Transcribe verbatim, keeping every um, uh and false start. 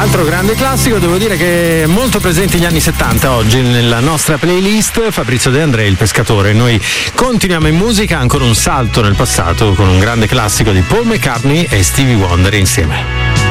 altro grande classico, devo dire che è molto presente negli anni settanta oggi nella nostra playlist. Fabrizio De André, Il pescatore. Noi continuiamo in musica, ancora un salto nel passato con un grande classico di Paul McCartney e Stevie Wonder insieme.